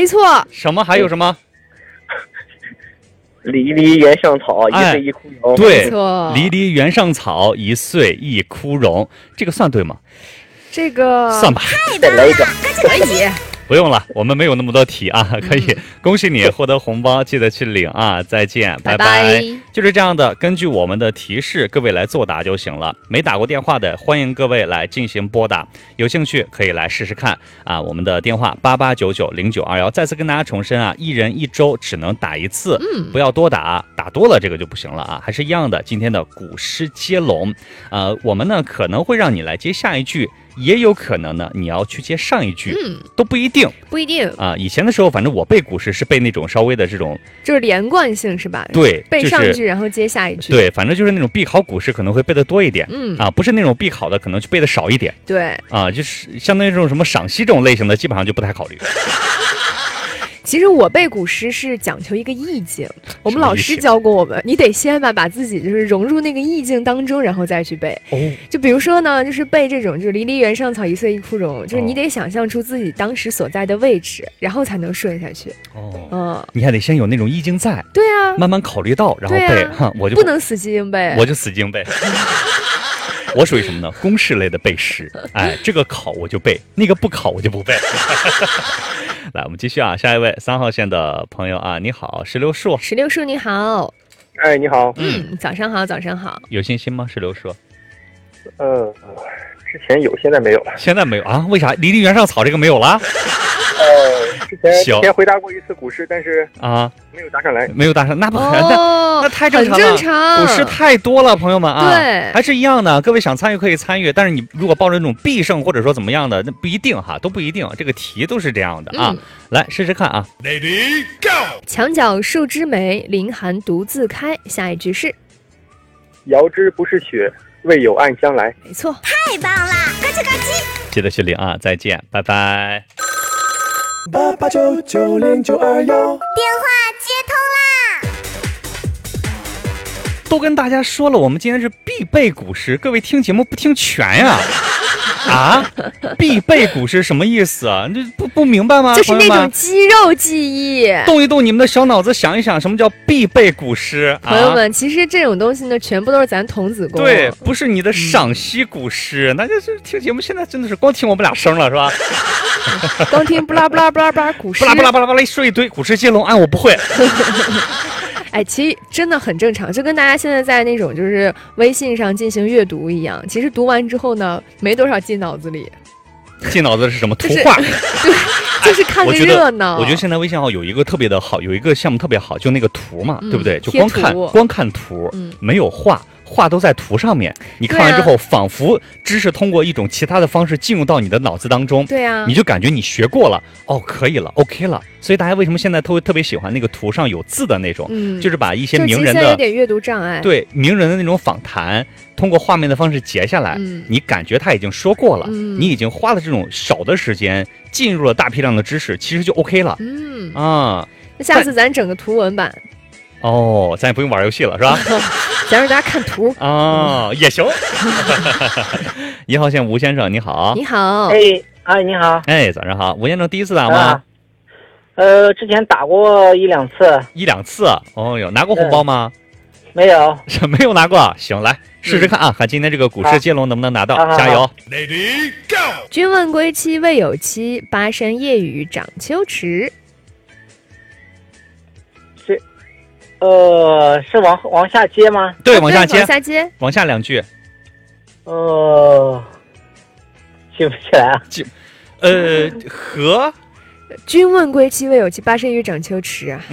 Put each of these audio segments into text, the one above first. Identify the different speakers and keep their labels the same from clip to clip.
Speaker 1: 错。
Speaker 2: 什么？还有什么？
Speaker 3: 离离原上草，一岁一枯荣。
Speaker 2: 对，
Speaker 1: 没错。
Speaker 2: 离离原上草，一岁一枯荣，这个算对吗？
Speaker 1: 这个
Speaker 2: 算吧。
Speaker 3: 再来一个，
Speaker 1: 可以。
Speaker 2: 不用了，我们没有那么多题啊，可以。恭喜你获得红包，记得去领啊！再见，拜拜。就是这样的，根据我们的提示，各位来作答就行了。没打过电话的，欢迎各位来进行拨打，有兴趣可以来试试看啊。我们的电话88990921，再次跟大家重申啊，一人一周只能打一次，不要多打，打多了这个就不行了啊。还是一样的，今天的古诗接龙，我们呢可能会让你来接下一句。也有可能呢，你要去接上一句，都不一定，啊。以前的时候，反正我背古诗是背那种稍微的这种，
Speaker 1: 就是连贯性是吧？
Speaker 2: 对，
Speaker 1: 背上句然后接下一句。
Speaker 2: 对，反正就是那种必考古诗可能会背得多一点，不是那种必考的可能就背得少一点。
Speaker 1: 对，
Speaker 2: 就是相当于这种什么赏析这种类型的，基本上就不太考虑。
Speaker 1: 其实我背古诗是讲求一个意境，我们老师教过我们，你得先把自己就是融入那个意境当中，然后再去背。就比如说呢，就是背这种就是离离原上草，一岁一枯荣，就是你得想象出自己当时所在的位置，然后才能顺下去。
Speaker 2: 你还得先有那种意境在。
Speaker 1: 对啊，
Speaker 2: 慢慢考虑到，然后背。我就
Speaker 1: 不能死记硬背，
Speaker 2: 我就死记硬背。我属于什么呢？公式类的背诗，这个考我就背，那个不考我就不背。来，我们继续啊，下一位3号线的朋友啊，你好，石榴树。
Speaker 1: 石榴树你好。
Speaker 3: 哎，你好。
Speaker 1: 早上好，早上好。
Speaker 2: 有信心吗，石榴树？
Speaker 3: 之前有，现在没有了。
Speaker 2: 现在没有啊？为啥？离离原上草这个没有了？
Speaker 3: 之前回答过一次古诗，但是没有答上来，
Speaker 2: 没有答上，那不可能，那太正常了。
Speaker 1: 很正常，
Speaker 2: 古诗太多了，朋友们啊，
Speaker 1: 对，
Speaker 2: 还是一样的。各位想参与可以参与，但是你如果抱着那种必胜或者说怎么样的，那不一定哈，都不一定。这个题都是这样的啊，来试试看啊。
Speaker 4: Lady Go，
Speaker 1: 墙角数枝梅，凌寒独自开。下一句是：
Speaker 3: 遥知不是雪，为有暗香来。
Speaker 1: 没错，
Speaker 5: 太棒了，咯吱咯吱。
Speaker 2: 记得去领啊，再见，拜拜。
Speaker 4: 88990921，
Speaker 5: 电话接通啦！
Speaker 2: 都跟大家说了，我们今天是必背古诗，各位听节目不听全呀？必背古诗什么意思啊？这不明白吗？
Speaker 1: 就是那种肌肉记忆，
Speaker 2: 动一动你们的小脑子，想一想什么叫必背古诗。
Speaker 1: 朋友们，其实这种东西呢，全部都是咱童子功。
Speaker 2: 对，不是你的赏析古诗，那就是听节目。现在真的是光听我们俩声了，是吧？
Speaker 1: 光听不拉不拉不拉不拉古诗，
Speaker 2: 不拉不拉不拉不拉说一堆古诗接龙，我不会。
Speaker 1: 其实真的很正常，就跟大家现在在那种就是微信上进行阅读一样。其实读完之后呢，没多少进脑子里。
Speaker 2: 进脑子的是什么？图画。
Speaker 1: 对，就是看个热闹。
Speaker 2: 我觉得现在微信号有一个特别的好，有一个项目特别好，就那个图嘛，对不对？就光看图，没有画。话都在图上面，你看完之后，仿佛知识通过一种其他的方式进入到你的脑子当中。
Speaker 1: 对啊，
Speaker 2: 你就感觉你学过了，可以了 ，OK 了。所以大家为什么现在特别喜欢那个图上有字的那种？就是把一些名人的
Speaker 1: 有点阅读障碍，
Speaker 2: 对名人的那种访谈，通过画面的方式截下来，你感觉他已经说过了，你已经花了这种少的时间进入了大批量的知识，其实就 OK 了。
Speaker 1: 那下次咱整个图文版。
Speaker 2: 咱也不用玩游戏了，是吧？
Speaker 1: 咱让大家看图
Speaker 2: 也行。1号线吴先生，你好。
Speaker 1: 你好。
Speaker 3: 你好。
Speaker 2: 早上好。吴先生第一次打吗？
Speaker 3: 之前打过一两次。
Speaker 2: 拿过红包吗？
Speaker 3: 没有。
Speaker 2: 没有拿过。行，来试试看啊，看今天这个古诗接龙能不能拿到，加油。
Speaker 4: Lady Go，
Speaker 1: 君问归期未有期，巴山夜雨涨秋池。
Speaker 3: 是往下接吗？
Speaker 2: 对，往下接，往下2句。
Speaker 3: 记不起来啊。
Speaker 2: 和
Speaker 1: 君问归期未有期，巴山夜雨涨秋池啊。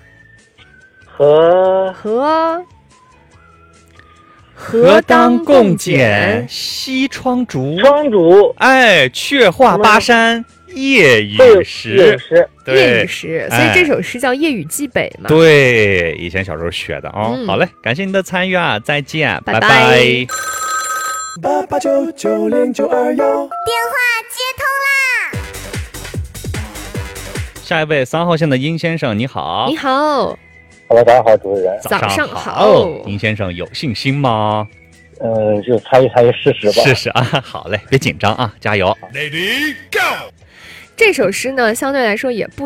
Speaker 2: 何当共剪西窗烛。却话巴山夜雨时。
Speaker 1: 夜雨时，所以这首诗叫《夜雨寄北》嘛。
Speaker 2: 对，以前小时候学的好嘞，感谢您的参与啊，再见，拜拜。
Speaker 4: 88990921，
Speaker 5: 电话接通啦！
Speaker 2: 下一位3号线的殷先生，你好。
Speaker 1: 你好。
Speaker 3: 早上好，主持人。
Speaker 1: 早上好。
Speaker 2: 殷先生有信心吗？
Speaker 3: 就参与试试吧。
Speaker 2: 试试啊，好嘞，别紧张啊，加油。
Speaker 4: Lady Go，
Speaker 1: 这首诗呢，相对来说也不